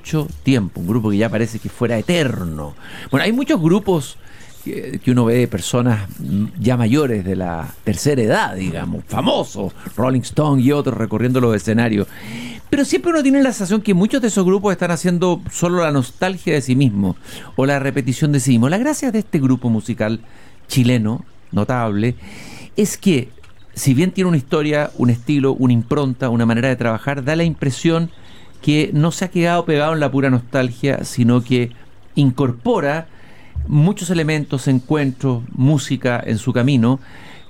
mucho tiempo, un grupo que ya parece que fuera eterno. Bueno, hay muchos grupos que uno ve de personas ya mayores de la tercera edad, digamos, famosos, Rolling Stone y otros recorriendo los escenarios. Pero siempre uno tiene la sensación que muchos de esos grupos están haciendo solo la nostalgia de sí mismos o la repetición de sí mismos. La gracia de este grupo musical chileno, notable, es que si bien tiene una historia, un estilo, una impronta, una manera de trabajar, da la impresión que no se ha quedado pegado en la pura nostalgia, sino que incorpora muchos elementos, encuentros, música en su camino,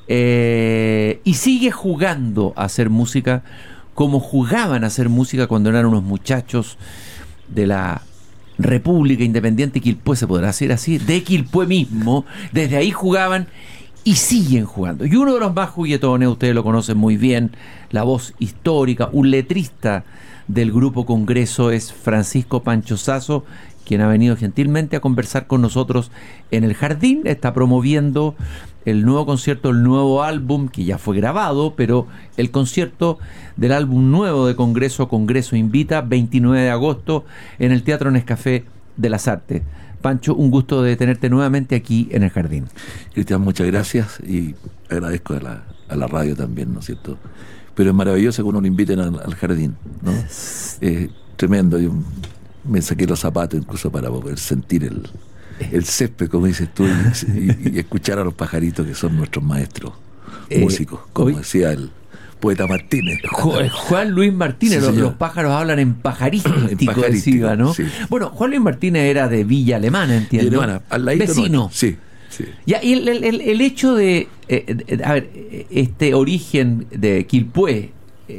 y sigue jugando a hacer música como jugaban a hacer música cuando eran unos muchachos de la República Independiente Quilpué, se podrá decir así, de Quilpué mismo. Desde ahí jugaban y siguen jugando. Y uno de los más juguetones, ustedes lo conocen muy bien, la voz histórica, un letrista del Grupo Congreso, es Francisco Pancho Sazo, quien ha venido gentilmente a conversar con nosotros en el Jardín. Está promoviendo el nuevo concierto, el nuevo álbum, que ya fue grabado, pero el concierto del álbum nuevo de Congreso, Congreso Invita, 29 de agosto, en el Teatro Nescafé de las Artes. Pancho, un gusto de tenerte nuevamente aquí en el Jardín. Cristian, muchas gracias y agradezco a la radio también, ¿no es cierto? Pero es maravilloso que uno lo inviten al Jardín, ¿no? Tremendo. Yo me saqué los zapatos incluso para poder sentir el césped, como dices tú, y escuchar a los pajaritos que son nuestros maestros músicos, como decía el poeta Martínez. Juan Luis Martínez, Sí, los pájaros hablan en pajarístico, decía, ¿no? Sí. Bueno, Juan Luis Martínez era de Villa Alemana, entiendo. Alemana, al ladito vecino. Nuestro. Sí. Ya, y el hecho de, a ver, este origen de Quilpué,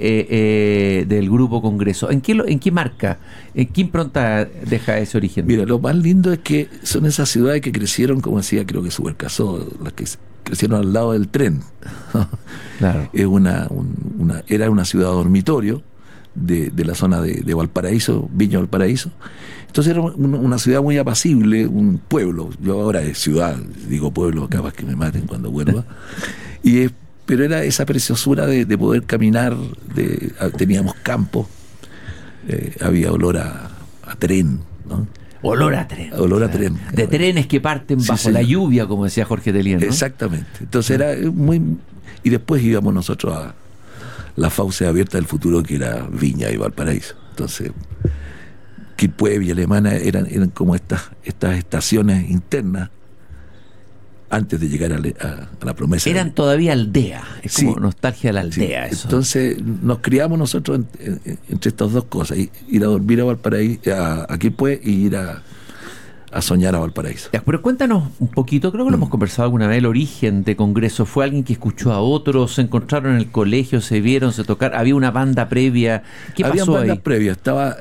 del Grupo Congreso, ¿en qué marca, en qué impronta deja ese origen? Mira, lo más lindo es que son esas ciudades que crecieron, como decía, creo que Subercasó, las que crecieron al lado del tren. Claro. Es era una ciudad dormitorio de la zona de Valparaíso, Viña Valparaíso. Entonces era una ciudad muy apacible, un pueblo. Yo ahora es ciudad, digo pueblo, capaz que me maten cuando vuelva. Pero era esa preciosura de poder caminar, teníamos campo, había olor a tren, ¿no? Olor a tren. Olor a tren. De trenes que parten bajo la lluvia, como decía Jorge Telier, ¿no? Exactamente. Entonces era muy... Y después íbamos nosotros a la fauce abierta del futuro, que era Viña y Valparaíso. Entonces, Quilpué, Villa Alemana eran como estas estaciones internas antes de llegar a la promesa. Eran todavía aldea, es como nostalgia de la aldea. Sí. Eso. Entonces nos criamos nosotros entre estas dos cosas, ir a dormir a Valparaíso, a Quilpué, y ir a soñar a Valparaíso. Ya, pero cuéntanos un poquito, creo que lo hemos conversado alguna vez, el origen de Congreso. ¿Fue alguien que escuchó a otros, se encontraron en el colegio, se vieron, se tocaron, había una banda previa? ¿Qué pasó ahí? Había bandas previas, estaba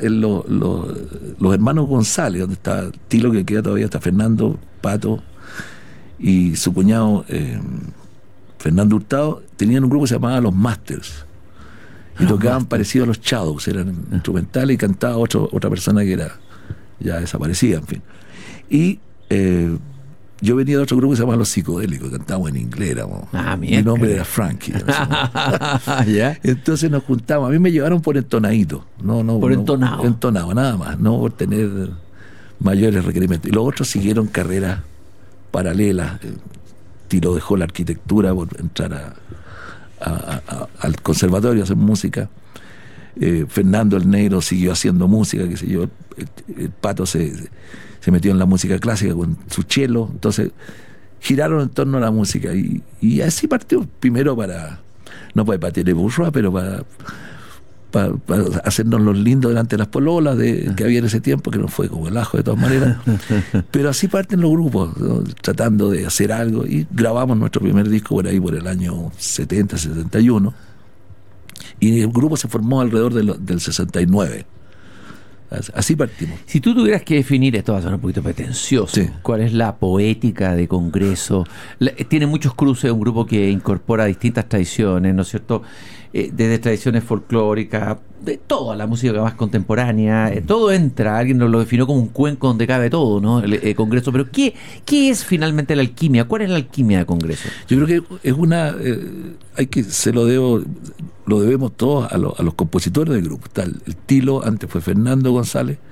los hermanos González, donde está Tilo, que queda todavía, está Fernando, Pato, y su cuñado Fernando Hurtado, tenían un grupo que se llamaba Los Masters, y tocaban parecido a los Shadows, eran instrumentales, y cantaba otra persona que era ya desaparecida, en fin. Y yo venía de otro grupo que se llamaba Los Psicodélicos, cantábamos en inglés, mi nombre era Frankie. ¿Ya? Entonces nos juntamos, a mí me llevaron por entonadito, por entonado. Entonado, nada más, no por tener mayores requerimientos. Y los otros siguieron carreras paralelas. Tilo dejó la arquitectura por entrar al conservatorio a hacer música. Fernando el Negro siguió haciendo música, qué sé yo. El Pato se metió en la música clásica con su cello. Entonces giraron en torno a la música y así partió, primero no para patear bourgeois, pero para hacernos los lindos delante de las pololas que había en ese tiempo, que no fue como el ajo de todas maneras. Pero así parten los grupos, ¿no? Tratando de hacer algo, y grabamos nuestro primer disco por ahí por el año 70, 71, y el grupo se formó alrededor del 69. Así partimos. Si tú tuvieras que definir, esto va a sonar un poquito pretencioso, sí, ¿cuál es la poética de Congreso? Tiene muchos cruces, un grupo que incorpora distintas tradiciones, ¿no es cierto? Desde tradiciones folclóricas, de toda la música más contemporánea, todo entra. Alguien nos lo definió como un cuenco donde cabe todo, ¿no? El Congreso. Pero ¿qué es finalmente la alquimia? ¿Cuál es la alquimia de Congreso? Yo creo que es se lo debemos todos a los compositores del grupo. Está el Tilo, antes fue Fernando González,